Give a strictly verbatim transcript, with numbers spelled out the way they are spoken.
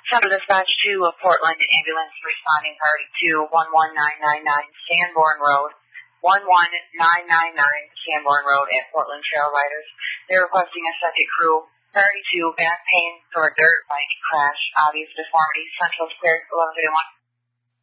Central Dispatch two of Portland Ambulance responding party to one one nine nine nine Sanborn Road, one one nine nine nine Sanborn Road at Portland Trail Riders. They're requesting a second crew. Priority two, back pain for a dirt bike crash, obvious deformity, Central Square, eleven thirty-one.